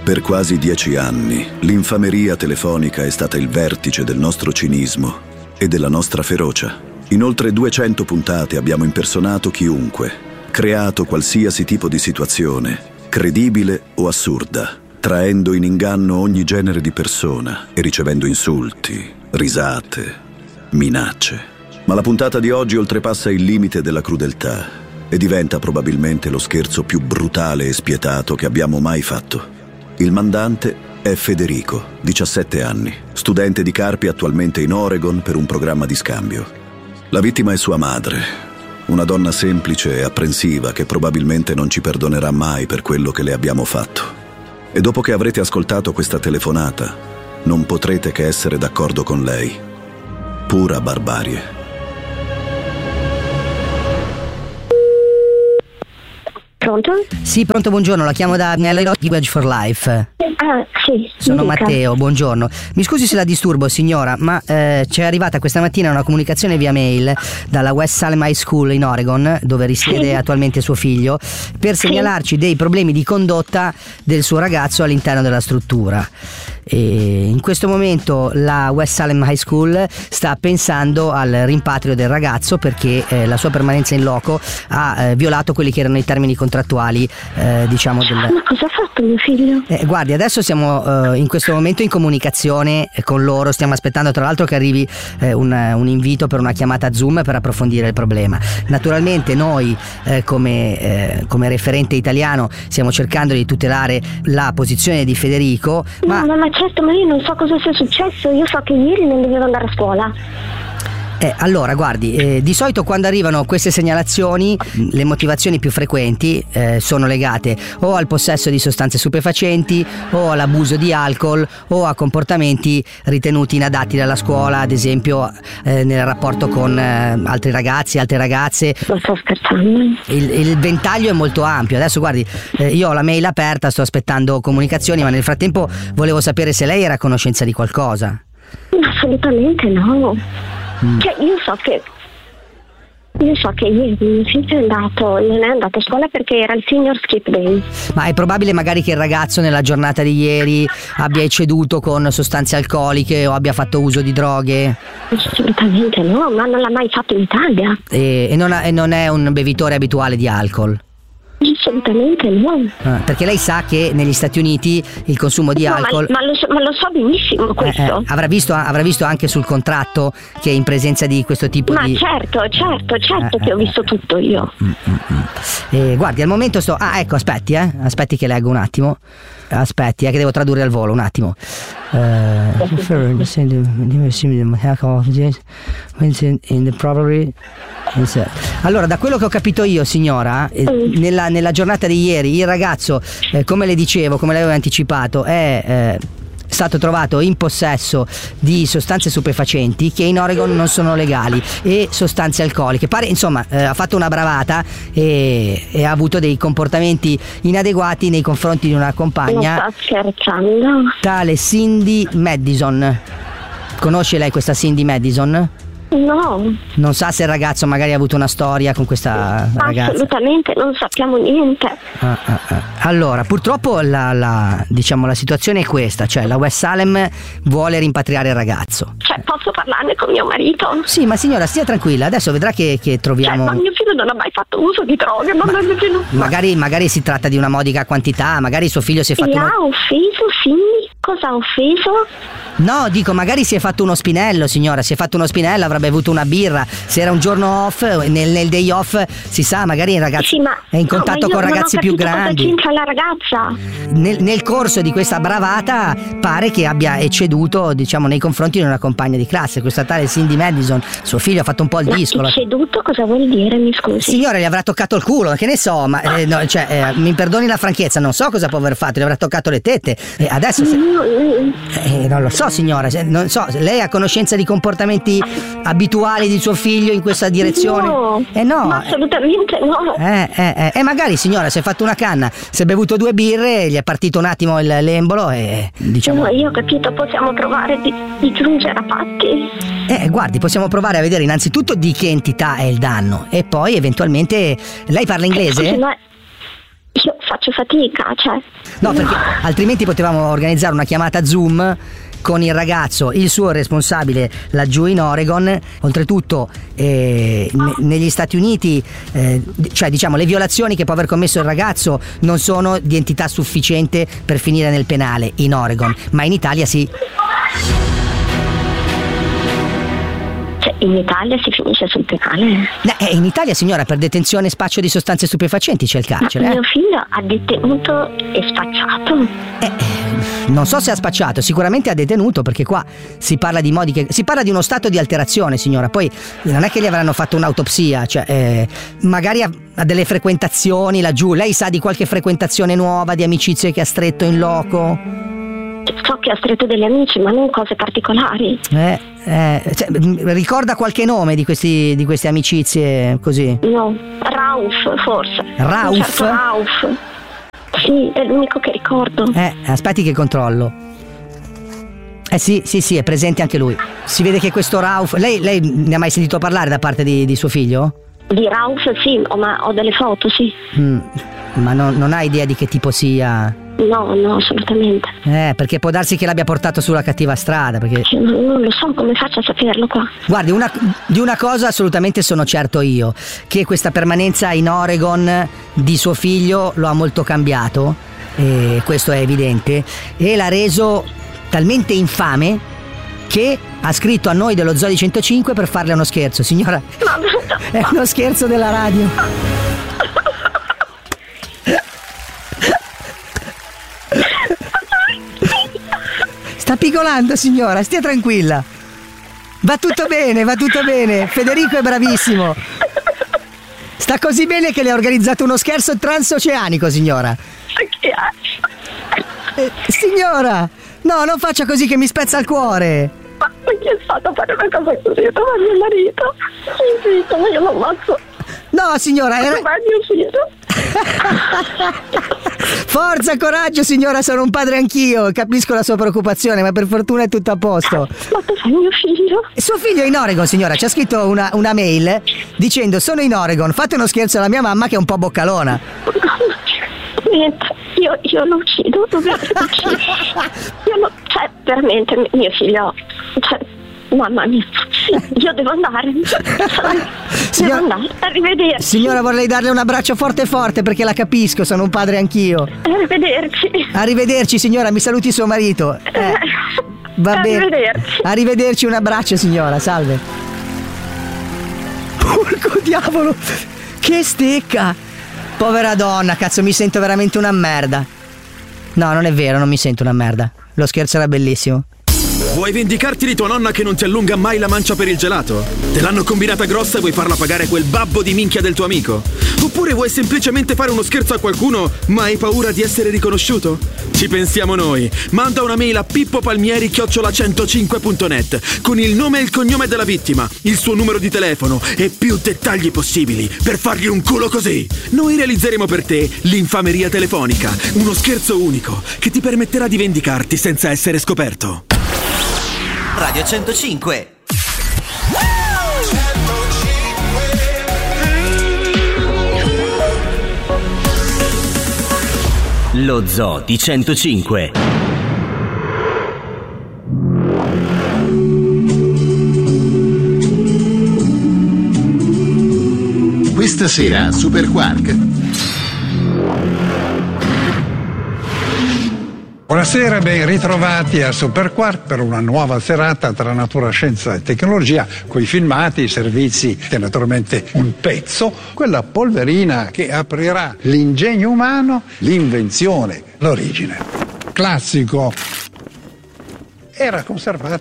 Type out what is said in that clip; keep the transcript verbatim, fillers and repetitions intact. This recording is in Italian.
Per quasi dieci anni, l'infameria telefonica è stata il vertice del nostro cinismo e della nostra ferocia. In oltre duecento puntate abbiamo impersonato chiunque, creato qualsiasi tipo di situazione, credibile o assurda, traendo in inganno ogni genere di persona e ricevendo insulti, risate, minacce. Ma la puntata di oggi oltrepassa il limite della crudeltà e diventa probabilmente lo scherzo più brutale e spietato che abbiamo mai fatto. Il mandante è Federico, diciassette anni, studente di Carpi attualmente in Oregon per un programma di scambio. La vittima è sua madre, una donna semplice e apprensiva che probabilmente non ci perdonerà mai per quello che le abbiamo fatto. E dopo che avrete ascoltato questa telefonata, non potrete che essere d'accordo con lei. Pura barbarie. Pronto? Sì, pronto, buongiorno, la chiamo da Language for Life. Ah, sì. Sono dica. Matteo, buongiorno. Mi scusi se la disturbo, signora, ma eh, ci è arrivata questa mattina una comunicazione via mail dalla West Salem High School in Oregon, dove risiede sì. attualmente suo figlio, per segnalarci dei problemi di condotta del suo ragazzo all'interno della struttura. E in questo momento la West Salem High School sta pensando al rimpatrio del ragazzo perché eh, la sua permanenza in loco ha eh, violato quelli che erano i termini contrattuali, eh, diciamo del... Ma cosa ha fatto mio figlio? Eh, guardi, adesso siamo eh, in questo momento in comunicazione con loro, stiamo aspettando tra l'altro che arrivi eh, un, un invito per una chiamata Zoom per approfondire il problema. Naturalmente noi eh, come, eh, come referente italiano stiamo cercando di tutelare la posizione di Federico, ma... No, ma certo, ma io non so cosa sia successo, io so che ieri non dovevo andare a scuola. Eh, allora, guardi, eh, di solito quando arrivano queste segnalazioni le motivazioni più frequenti eh, sono legate o al possesso di sostanze stupefacenti o all'abuso di alcol o a comportamenti ritenuti inadatti dalla scuola, ad esempio eh, nel rapporto con eh, altri ragazzi, altre ragazze. Non sto scherzando. Il, il ventaglio è molto ampio. Adesso guardi, eh, io ho la mail aperta, sto aspettando comunicazioni, ma nel frattempo volevo sapere se lei era a conoscenza di qualcosa. Assolutamente no. Mm. Cioè io so che io so che ieri mio figlio è andato non è andato a scuola perché era il senior skip day. Ma è probabile magari che il ragazzo nella giornata di ieri abbia ecceduto con sostanze alcoliche o abbia fatto uso di droghe? Assolutamente no, ma non l'ha mai fatto in Italia. E, e, non, ha, e non è un bevitore abituale di alcol? Assolutamente no. Ah, perché lei sa che negli Stati Uniti il consumo di no, alcol... Ma, ma, lo so, ma lo so benissimo questo. Eh, eh, avrà, visto, avrà visto anche sul contratto che è in presenza di questo tipo ma di... Ma certo, certo, certo eh, che ho visto eh, tutto io. Mm, mm, mm. Eh, guardi, al momento sto... Ah, ecco, aspetti, eh. Aspetti che leggo un attimo. Aspetti, eh, che devo tradurre al volo, un attimo. Allora, da quello che ho capito io, signora, eh, nella, nella giornata di ieri il ragazzo, eh, come le dicevo, come le avevo anticipato, è eh, stato trovato in possesso di sostanze stupefacenti che in Oregon non sono legali e sostanze alcoliche. Pare, insomma, eh, ha fatto una bravata e, e ha avuto dei comportamenti inadeguati nei confronti di una compagna. Non sto scherzando. Tale Cindy Madison. Conosce lei questa Cindy Madison? No. Non sa se il ragazzo magari ha avuto una storia con questa ragazza? Assolutamente, non sappiamo niente. Ah, ah, ah. Allora, purtroppo la, la, diciamo, la situazione è questa, cioè la West Salem vuole rimpatriare il ragazzo. Cioè, posso parlarne con mio marito? Sì, ma signora, stia tranquilla, adesso vedrà che, che troviamo... Cioè, ma mio figlio non ha mai fatto uso di droghe, ma, ma non... magari, magari si tratta di una modica quantità, magari suo figlio si è fatto... Mi uno... ha offeso, sì? Cosa ha offeso? No, dico, magari si è fatto uno spinello, signora, si è fatto uno spinello, avrà bevuto una birra, se era un giorno off, nel, nel day off, si sa, magari il ragazzo sì, ma, è in contatto no, con ragazzi più grandi. Cosa c'entra la ragazza? Nel, nel corso di questa bravata pare che abbia ecceduto, diciamo, nei confronti di una compagna di classe, questa tale Cindy Madison. Suo figlio ha fatto un po' il ma disco. Ecceduto cosa vuol dire, mi scusi? Signore, gli avrà toccato il culo, che ne so, ma eh, no, cioè, eh, mi perdoni la franchezza, non so cosa può aver fatto, gli avrà toccato le tette. E eh, adesso se... eh, non lo so, signora, se, non so, lei ha conoscenza di comportamenti abituali di suo figlio in questa direzione? No, eh no, ma assolutamente no. Eh, eh, eh, eh, magari, signora, si è fatto una canna, si è bevuto due birre, gli è partito un attimo il l'embolo e diciamo... No, io ho capito, possiamo provare di, di giungere a patti. Eh, guardi, possiamo provare a vedere innanzitutto di che entità è il danno e poi eventualmente... Lei parla inglese? Scusi, ma io faccio fatica, cioè. No, perché altrimenti potevamo organizzare una chiamata Zoom con il ragazzo, il suo responsabile laggiù in Oregon. Oltretutto eh, ne- negli Stati Uniti eh, cioè diciamo le violazioni che può aver commesso il ragazzo non sono di entità sufficiente per finire nel penale in Oregon, ma in Italia sì. Cioè, in Italia si finisce sul penale. Eh, in Italia, signora, per detenzione e spaccio di sostanze stupefacenti c'è il carcere. Ma eh? mio figlio ha detenuto e spacciato. Eh, non so se ha spacciato, sicuramente ha detenuto, perché qua si parla di modi che si parla di uno stato di alterazione, signora. Poi non è che gli avranno fatto un'autopsia, cioè eh, magari ha, ha delle frequentazioni laggiù. Lei sa di qualche frequentazione nuova, di amicizie che ha stretto in loco? So che ha stretto degli amici, ma non cose particolari. Eh, eh cioè, ricorda qualche nome di questi di queste amicizie così? No, Rauf forse. Rauf? Un certo Rauf. Sì, è l'unico che ricordo. Eh, aspetti che controllo. Eh sì, sì, sì, è presente anche lui. Si vede che questo Rauf... Lei, lei ne ha mai sentito parlare da parte di, di suo figlio? Di Rauf sì, ho, ma ho delle foto, sì. Mm, ma no, non ha idea di che tipo sia? No, no, assolutamente. Eh, perché può darsi che l'abbia portato sulla cattiva strada, perché... Cioè, non, non lo so come faccio a saperlo qua. Guardi, una, di una cosa assolutamente sono certo io, che questa permanenza in Oregon di suo figlio lo ha molto cambiato, e questo è evidente, e l'ha reso talmente infame che ha scritto a noi dello Zoo di centocinque per farle uno scherzo. Signora, è uno scherzo della radio. Sta pigolando, signora, stia tranquilla. Va tutto bene, va tutto bene. Federico è bravissimo. Sta così bene che le ha organizzato uno scherzo transoceanico, signora. Eh, signora, no, non faccia così che mi spezza il cuore. Ma chi è stato a fare una cosa così? Dov'è mio marito? Sì, sì, ma io lo ammazzo. No, signora, era... Dov'è mio figlio? Forza, coraggio, signora, sono un padre anch'io. Capisco la sua preoccupazione, ma per fortuna è tutto a posto. Ma dov'è mio figlio? Suo figlio è in Oregon, signora. Ci ha scritto una, una mail dicendo: sono in Oregon, fate uno scherzo alla mia mamma che è un po' boccalona. Niente, io, io lo uccido, dovete uccidere. Io lo, cioè, veramente, mio figlio, cioè, mamma mia, io devo andare. Devo andare, arrivederci. Signora, vorrei darle un abbraccio forte forte perché la capisco, sono un padre anch'io. Arrivederci. Arrivederci, signora, mi saluti suo marito. Eh, va bene. Arrivederci. Arrivederci, un abbraccio, signora, salve. Porco diavolo, che stecca. Povera donna, cazzo, mi sento veramente una merda. No, non è vero, non mi sento una merda. Lo scherzo era bellissimo. Vuoi vendicarti di tua nonna che non ti allunga mai la mancia per il gelato? Te l'hanno combinata grossa e vuoi farla pagare quel babbo di minchia del tuo amico? Oppure vuoi semplicemente fare uno scherzo a qualcuno ma hai paura di essere riconosciuto? Ci pensiamo noi. Manda una mail a pippopalmieri chiocciola centocinque punto net con il nome e il cognome della vittima, il suo numero di telefono e più dettagli possibili per fargli un culo così. Noi realizzeremo per te l'infameria telefonica, uno scherzo unico che ti permetterà di vendicarti senza essere scoperto. Radio centocinque. Lo Zoo di centocinque. Questa sera a Super Quark. Buonasera, ben ritrovati a Super Quark per una nuova serata tra natura, scienza e tecnologia, coi filmati, i servizi e naturalmente un pezzo, quella polverina che aprirà l'ingegno umano, l'invenzione, l'origine. Classico. Era conservato.